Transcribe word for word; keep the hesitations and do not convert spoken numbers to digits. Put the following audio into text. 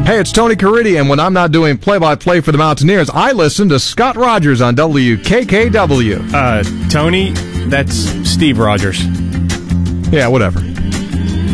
Hey, it's Tony Caridi, and when I'm not doing play-by-play for the Mountaineers, I listen to Scott Rogers on W K K W. Uh, Tony, that's Steve Rogers. Yeah, whatever.